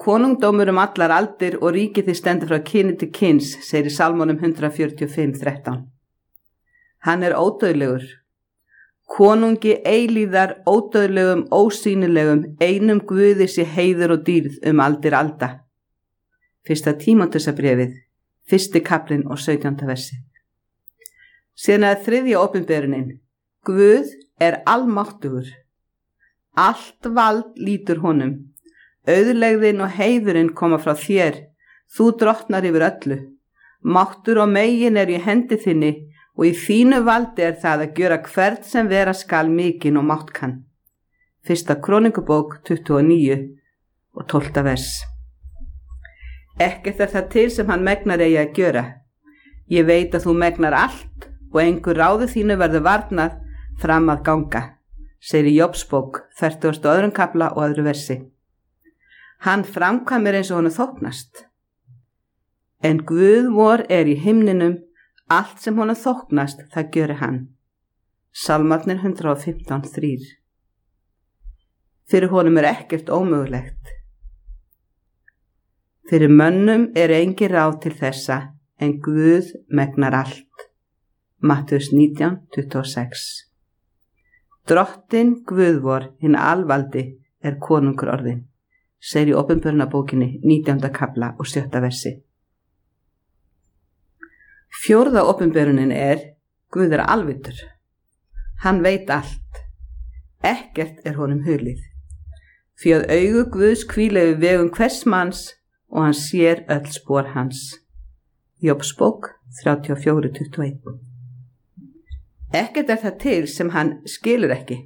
konungdómur allar aldir og ríkið þið stendur frá kyni til kyns, segir í Salmónum 145:13. Hann ódauðlegur. Konungi eilíðar, ódauðlegum, ósýnilegum, einum Guði sé heiður og dýrð aldir alda. 1. Tímóteusarbréfið, 1. kaflinn og 17. versið. Síðan þriðja opinberunin. Guð almáttugur. Allt vald lýtur honum. Auðlegðin og heiðurinn koma frá þér. Þú drottnar yfir öllu. Máttur og megin í hendi þinni og í þínu valdi það að gjöra hvert sem vera skal mikinn og mátt kann. 1. Króningubók 29 og 12. vers. Ekkert það til sem hann megnar eigi að gjöra. Ég veit að þú megnar allt og engur ráði þínu verður varnað fram að ganga, segir í Jóbsbók 42. kafla og 2. versi. Hann framkvæmir eins og honum þóknast. En Guð vor í himninum, allt sem honum þóknast, það gjöri hann. Salmarnir 115:3. Fyrir honum ekkert ómögulegt. Fyrir mönnum engin ráð til þessa, en Guð megnar allt. Mattheus 19:26. Drottin Guð vor, hinn alvaldi, konungur orðinn, segir í Opinberunarbókinni 19. kafla og 7. versi. Fjórða opinberunin Guð alvitur. Hann veit allt. Ekkert honum hulið. Því að augu Guðs hvíla yfir vegum hvers manns og hann sér öll spor hans. Jóbsbók 34:21. Ekkert það til sem hann skilur ekki.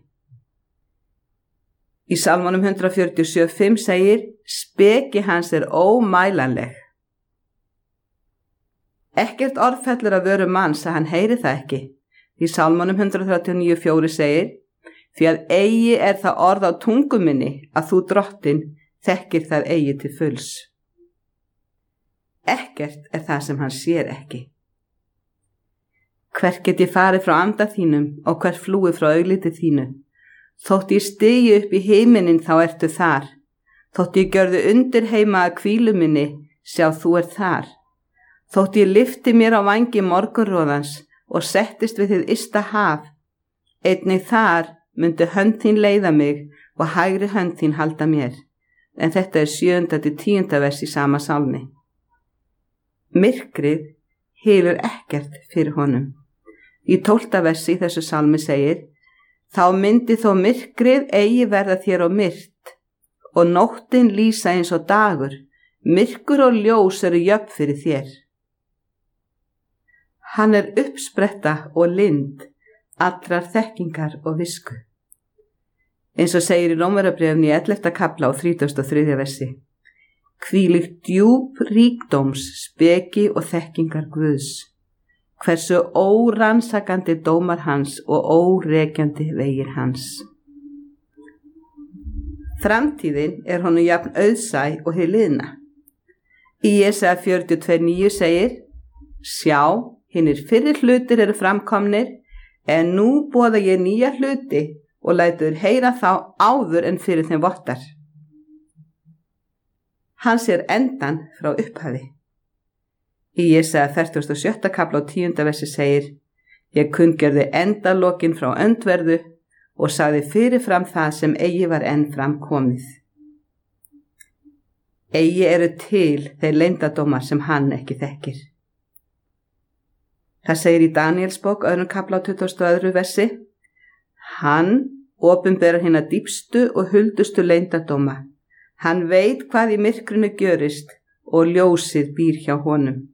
Í Salmónum 147:5 segir: speki hans ómælanleg. Ekkert orð fellur af vörum manns að hann heyri það ekki. Í Salmónum 139:4 segir: því að eigi það orð á tungu minni að þú drottin þekkir það eigi til fulls. Ekkert það sem hann sér ekki. Hvert get ég farið frá anda þínum og hvert flúið frá augliti þínu? Þótt ég stigi upp í himininn þá ertu þar. Þótt ég gjörðu undir heima að hvílu minni, sjá þú þar. Þótt ég lyfti mér á vængi morgunróðans og settist við hið ysta haf, einnig þar myndi hönd þín leiða mig og hægri hönd þín halda mér. En þetta 7-10. vers í sama sálmi. Myrkrið hylur ekkert fyrir honum. Í 12. versi í þessu sálmi segir: þá myndi þó myrkrið eigi verða þér og myrt og nóttin lýsa eins og dagur, myrkur og ljós jöfn fyrir þér. Hann uppspretta og lind allrar þekkingar og visku. Eins og segir í Rómverjabréfinu í 11. kafla og 33. versi. Hvílíkt djúp ríkdóms, speki og þekkingar Guðs. Hversu órannsakandi dómar hans og órekjandi vegir hans. Framtíðin honum jafn auðsæ og hið liðna. Í Jesaja 42:9 segir: sjá, hinnir fyrri hlutir framkomnir, en nú boða ég nýja hluti og lætur heyra þá áður en fyrir þeim vottar. Hann sér endan frá upphafi. Í Jesaja 47. kafla og 10. versi segir: ég kunngerði endalokin frá öndverðu og sagði fyrirfram það sem eigi var enn fram komið. Eigi til þeir leyndardómar sem hann ekki þekkir. Það segir í Daníelsbók 2. kafla og 22. versi: hann opinberar hina dýpstu og huldustu leyndardóma. Hann veit hvað í myrkrinu gjörist og ljósið býr hjá honum.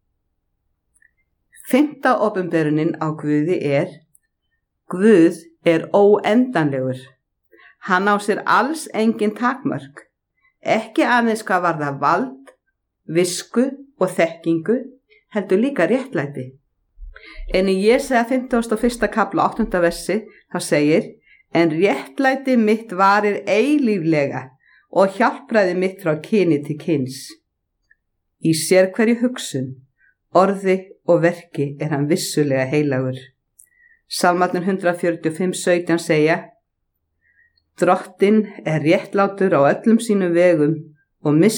5. opinberunin á Guði Guð óendanlegur. Hann á sér alls engin takmörk, ekki aðeins hvað varðar vald, visku og þekkingu, heldur líka réttlæti. En í Jesaja 51. kafla 8. versi þá segir: en réttlæti mitt varir eilíflega og hjálpræði mitt frá kyni til kyns. Í sérhverju hugsun, orði og verki hann vissulega heilagur. Salmarnir 145:17 segja: Drottinn réttlátur á öllum sínum vegum og